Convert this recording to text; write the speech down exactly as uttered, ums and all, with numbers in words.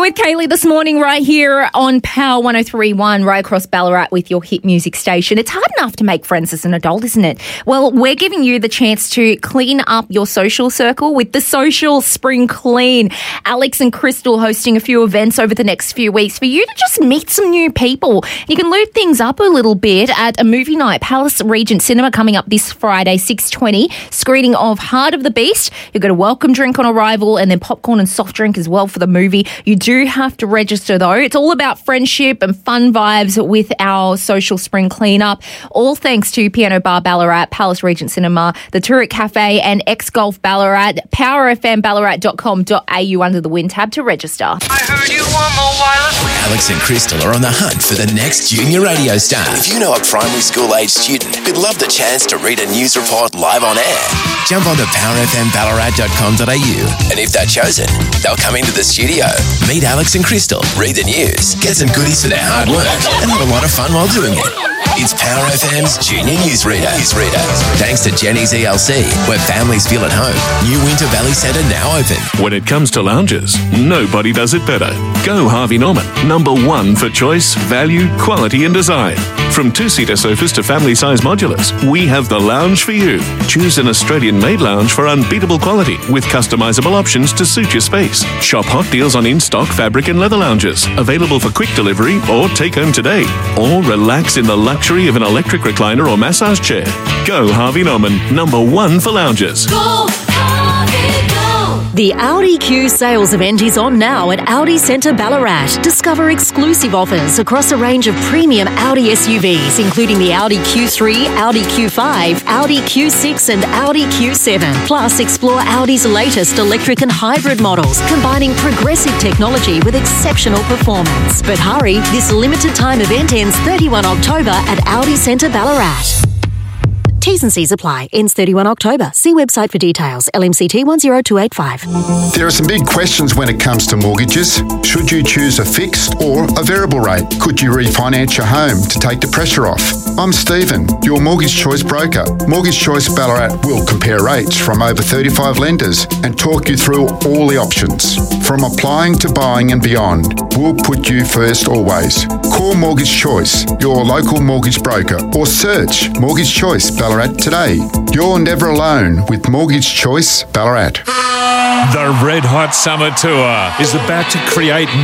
with Kaylee this morning right here on Power one oh three point one, right across Ballarat with your hit music station. It's hard enough to make friends as an adult, isn't it? Well, we're giving you the chance to clean up your social circle with the Social Spring Clean. Alex and Crystal hosting a few events over the next few weeks for you to just meet some new people. You can loot things up a little bit at a movie night, Palace Regent Cinema, coming up this Friday, six twenty, screening of Heart of the Beast. You've got a welcome drink on arrival and then popcorn and soft drink as well for the movie. You do have to register though. It's all about friendship and fun vibes with our Social Spring Cleanup. All thanks to Piano Bar Ballarat, Palace Regent Cinema, the Turret Cafe and X-Golf Ballarat. power f m ballarat dot com dot a u under the Win tab to register. I heard you want more wireless. Alex and Crystal are on the hunt for the next junior radio star. If you know a primary school age student who'd love the chance to read a news report live on air, jump onto power f m ballarat dot com dot a u, and if they're chosen, they'll come into the studio, meet Alex and Crystal, read the news, get some goodies for their hard work, and have a lot of fun while doing it. It's Power F M's Junior Newsreader. Newsreader. Thanks to Jenny's E L C, where families feel at home. New Winter Valley Centre now open. When it comes to lounges, nobody does it better. Go Harvey Norman, number one for choice, value, quality and design. From two-seater sofas to family-size modulars, we have the lounge for you. Choose an Australian-made lounge for unbeatable quality with customisable options to suit your space. Shop hot deals on in-stock fabric and leather lounges, available for quick delivery or take home today. Or relax in the luxury of an electric recliner or massage chair. Go Harvey Norman, number one for lounges. Go Harvey, go! The Audi Q sales event is on now at Audi Centre Ballarat. Discover exclusive offers across a range of premium Audi S U Vs, including the Audi Q three, Audi Q five, Audi Q six and Audi Q seven. Plus, explore Audi's latest electric and hybrid models, combining progressive technology with exceptional performance. But hurry, this limited time event ends thirty-first of October at Audi Centre Ballarat. T's and C's apply. Ends thirty-first of October. See website for details. L M C T one zero two eight five. There are some big questions when it comes to mortgages. Should you choose a fixed or a variable rate? Could you refinance your home to take the pressure off? I'm Stephen, your Mortgage Choice broker. Mortgage Choice Ballarat will compare rates from over thirty-five lenders and talk you through all the options. From applying to buying and beyond, we'll put you first always. Call Mortgage Choice, your local mortgage broker, or search Mortgage Choice Ballarat today. You're never alone with Mortgage Choice Ballarat. The Red Hot Summer Tour is about to create